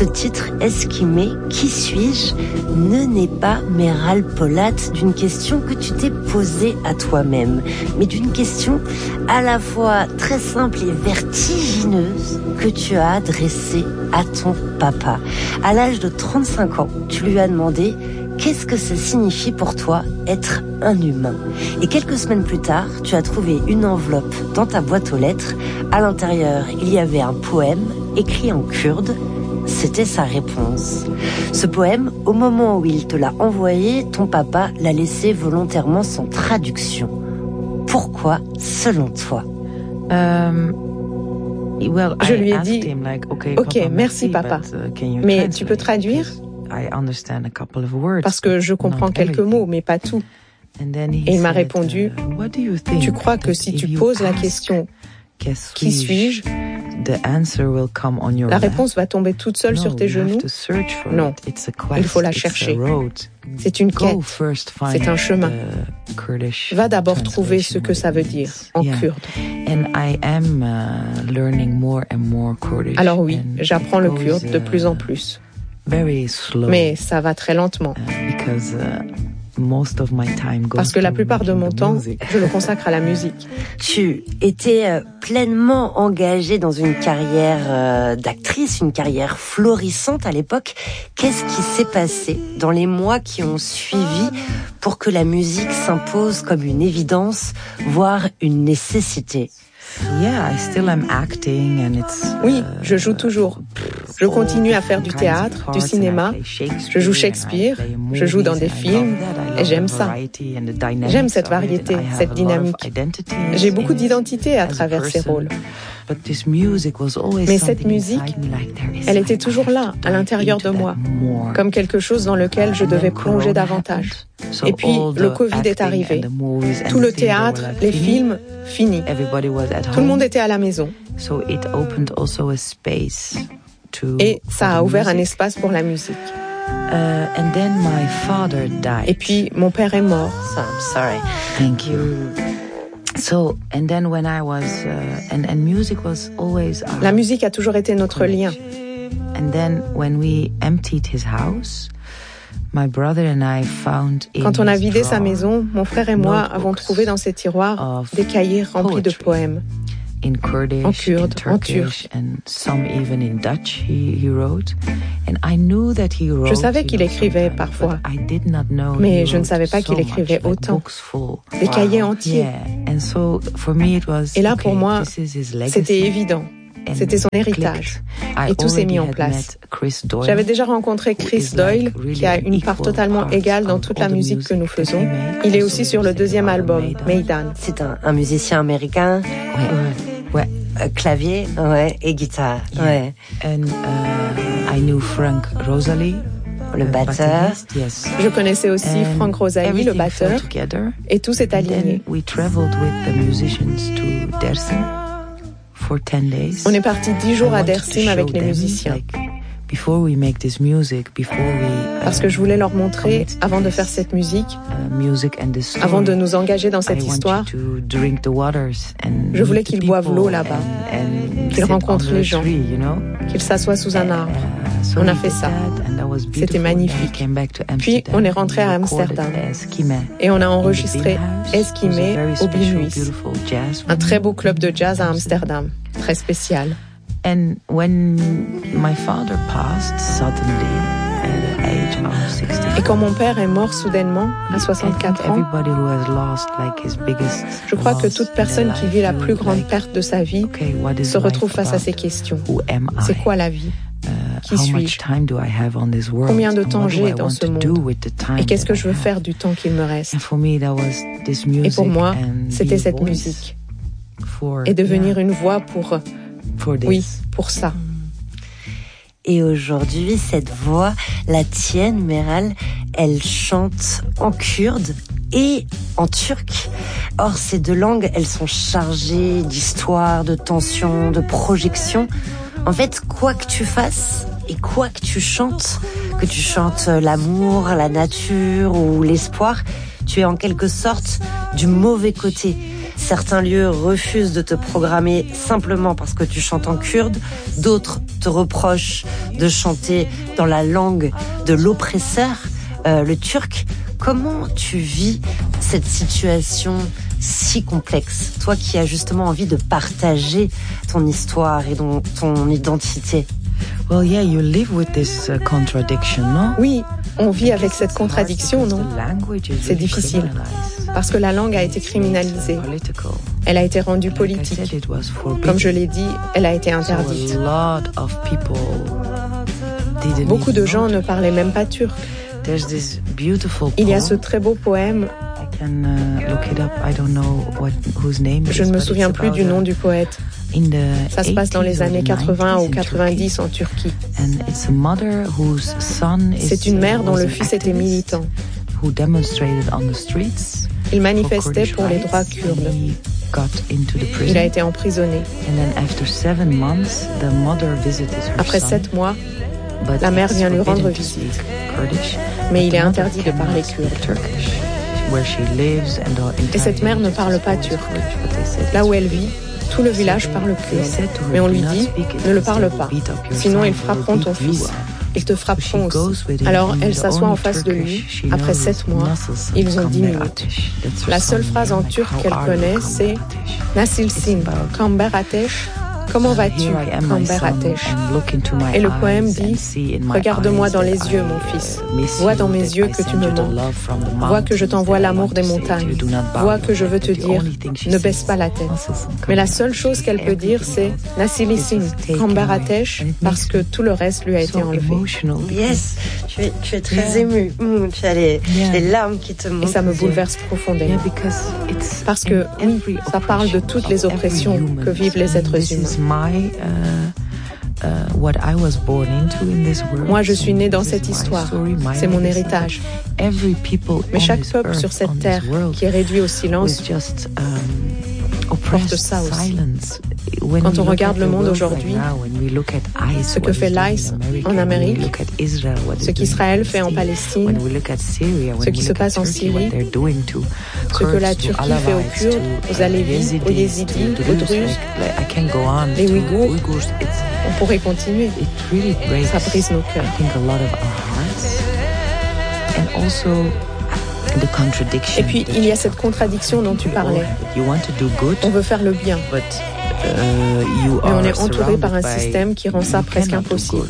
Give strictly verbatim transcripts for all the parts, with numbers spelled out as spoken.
Ce titre, Esquimé, qui suis-je, ne naît pas, Meral Polat, d'une question que tu t'es posée à toi-même, mais d'une question à la fois très simple et vertigineuse que tu as adressée à ton papa. À l'âge de trente-cinq ans, tu lui as demandé qu'est-ce que ça signifie pour toi être un humain. Et quelques semaines plus tard, tu as trouvé une enveloppe dans ta boîte aux lettres. À l'intérieur, il y avait un poème écrit en kurde. C'était sa réponse. Ce poème, au moment où il te l'a envoyé, ton papa l'a laissé volontairement sans traduction. Pourquoi, selon toi? um, well, Je lui ai dit, him, like, okay, ok, papa, merci papa, but, uh, mais tu peux traduire? Parce que je comprends quelques mots, mais pas tout. Et il m'a répondu, tu crois que si tu poses la question « Qui suis-je ?», la réponse va tomber toute seule sur tes genoux? Non, il faut la chercher. C'est une quête, c'est un chemin. Va d'abord trouver ce que ça veut dire en kurde. Alors oui, j'apprends le kurde de plus en plus. Mais ça va très lentement. Parce que la plupart de mon temps, je le consacre à la musique. Tu étais pleinement engagée dans une carrière d'actrice, une carrière florissante à l'époque. Qu'est-ce qui s'est passé dans les mois qui ont suivi pour que la musique s'impose comme une évidence, voire une nécessité? Oui, je joue toujours. Je continue à faire du théâtre, du cinéma. Je joue Shakespeare, je joue dans des films et j'aime ça. J'aime cette variété, cette dynamique. J'ai beaucoup d'identité à travers ces rôles. Mais cette musique, elle était toujours là, à l'intérieur de moi, comme quelque chose dans lequel je devais plonger davantage. Et puis, le Covid est arrivé. Tout le théâtre, les films, fini. Tout le monde était à la maison. Et ça a ouvert un espace pour la musique. Et puis, mon père est mort. I'm sorry. Thank you. So, and then when I was, uh, and, and music was always our La musique a toujours été notre lien. And then when we emptied his house, my brother and I found in Quand on a vidé his sa drawer maison, mon frère et moi avons trouvé dans ses tiroirs des cahiers remplis de poèmes. In Kurdish, en kurde, in en Turkish, turc. and some even in Dutch he, he wrote. And I knew that he wrote, Je savais qu'il you know, écrivait sometimes, parfois, but I did not know mais he je ne wrote savais pas qu'il so écrivait much, like autant. books full. Des cahiers entiers. Yeah. And so for me it was, Et là, okay, pour moi, this is his legacy. c'était évident. And C'était son it héritage. clicked. Et tout s'est mis en I place. already had met Chris Doyle, J'avais déjà rencontré who Chris is Doyle, like really qui a une an part equal totalement part égale dans of toute all la the musique que nous music that faisons. he made. Il est And aussi so sur we le did deuxième our album, Maidan. Maidan. C'est un, un musicien américain. Ouais. Ouais. Euh, clavier, ouais, et guitare. Yeah. Ouais. And uh, I knew Frank Rosalie, Le batteur. Yes. Je connaissais aussi And Frank Rosalie, le everything batteur, fell together. et tout s'est And aligné. then we traveled with the musicians to Dersim for ten days. On est parti dix jours I à wanted to Dersim show avec les them, musiciens. like, before we make this music, before we, uh, Parce que je voulais leur montrer, avant de faire cette musique, uh, music and the story, avant de nous engager dans I cette want you histoire, to drink the waters and je voulais meet the qu'ils boivent people l'eau là-bas, and- and qu'ils sit rencontrent under les a gens, tree, you know? qu'ils s'assoient sous un arbre. Uh, so On a we fait did ça. that, and that was beautiful. C'était magnifique. Then we came back to Puis, Amsterdam on est rentré à and we recorded Amsterdam. Esquimé Et on a in the enregistré Bean House. Esquimé It was a very au special, Binuis, beautiful jazz un room très beau club de in jazz à Amsterdam, très spécial. And when my father passed suddenly at the age of sixty-four, Et quand mon père est mort soudainement, à soixante-quatre ans, everybody who has lost like his biggest je crois que loss toute in personne their qui life vit la feels plus grande like, perte de sa vie okay, what is se life retrouve face à about? ces questions. Who am I? C'est quoi la vie? Uh, Qui how much suis-je? time do I have on this world? Combien de And temps what do j'ai I dans want ce to monde? do with the time Et qu'est-ce that que je veux I have? faire du temps qu'il me reste? And for me, that was this music Et pour moi, and c'était be cette voice musique. for, Et devenir yeah, une voix pour, for this. oui, pour ça. Et aujourd'hui, cette voix, la tienne, Meral, elle chante en kurde et en turc. Or, ces deux langues, elles sont chargées d'histoire, de tension, de projection. En fait, quoi que tu fasses et quoi que tu chantes, que tu chantes l'amour, la nature ou l'espoir, tu es en quelque sorte du mauvais côté. Certains lieux refusent de te programmer simplement parce que tu chantes en kurde. D'autres te reprochent de chanter dans la langue de l'oppresseur, euh, le turc. Comment tu vis cette situation si complexe, toi qui as justement envie de partager ton histoire et ton, ton identité? Well, yeah, you live with this uh, contradiction, no? Oui, on vit avec cette contradiction, non? C'est difficile, parce que la langue a été criminalisée. Elle a été rendue politique. Comme je l'ai dit, elle a été interdite. Beaucoup de gens ne parlaient même pas turc. Il y a ce très beau poème. Je ne me souviens plus du nom du poète. Ça se passe dans les années quatre-vingts ou quatre-vingt-dix en Turquie. C'est une mère dont le fils était militant. Il manifestait pour les droits kurdes. Il a été emprisonné. Après sept mois, la mère vient lui rendre visite. Mais il est interdit de parler kurde. Et cette mère ne parle pas turc. Là où elle vit, tout le village parle kurde. Mais on lui dit, ne le parle pas, sinon ils frapperont ton fils. Ils te frapperont aussi. Alors elle s'assoit en face de lui. Après sept mois, ils ont dix minutes. La seule phrase en turc qu'elle connaît, c'est « Nasılsın, Kamber Ateş ». Comment vas-tu, Kamber Ateş? Et le poème dit « Regarde-moi dans les yeux, mon fils. Vois dans mes yeux que tu me mens. Vois que je t'envoie l'amour des montagnes. Vois que je veux te dire, ne baisse pas la tête. » Mais la seule chose qu'elle peut dire, c'est « Nasılsın, Kamber Ateş » parce que tout le reste lui a été enlevé. Yes, tu es, tu es très émue. Mmh, tu as les, les larmes qui te montent. Et ça me bouleverse profondément. Parce que, oui, ça parle de toutes les oppressions que vivent les êtres humains. My, uh, uh, what I was born into in this world. Moi, je suis née dans cette histoire. C'est mon héritage. Mais chaque peuple sur cette terre qui est réduit au silence porte ça aussi. Quand on regarde le monde aujourd'hui, ce que fait l'I C E en Amérique, ce qu'Israël fait en Palestine, ce qui se passe en Syrie, ce que la Turquie fait aux Kurdes, aux Alévis, aux Yézidis, aux Druzes, les Ouïghours, on pourrait continuer. Ça brise nos cœurs. Et puis, il y a cette contradiction dont tu parlais. On veut faire le bien, mais on est entouré par un système qui rend ça presque impossible.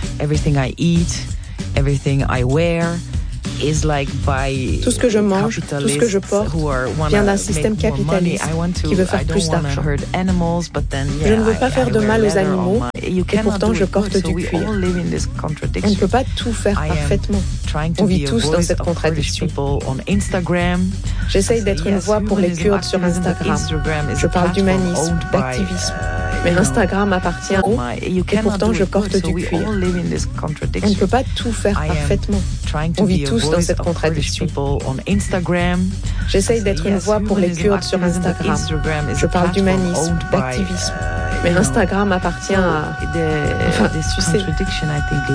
Tout ce que je mange, tout ce que je porte vient d'un système capitaliste qui veut faire plus d'argent. Je ne veux pas faire de mal aux animaux et pourtant je porte du cuir. On ne peut pas tout faire parfaitement. On vit tous dans cette contradiction. J'essaye d'être une voix pour les Kurdes sur Instagram. Je parle d'humanisme, d'activisme. Mais Instagram appartient aux et pourtant je porte du cuir. On ne peut pas tout faire parfaitement. On vit tous dans cette contradiction. J'essaye d'être une voix pour les Kurdes sur Instagram. Je parle d'humanisme, d'activisme. Mais Instagram appartient à... Enfin, tu sais...